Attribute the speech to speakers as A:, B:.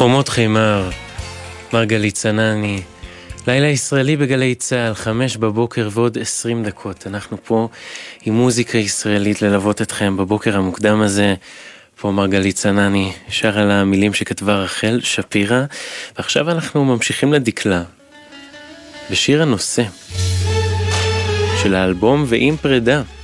A: חומות חמר, מרגלית צנני, לילה ישראלי בגלי צהל, 5 בבוקר ועוד 20 דקות. אנחנו פה עם מוזיקה ישראלית ללוות אתכם בבוקר המוקדם הזה. פה מרגלית צנני שר על המילים שכתבה רחל שפירא, ועכשיו אנחנו ממשיכים לדקלה בשיר הנושא של האלבום ועם פרידה.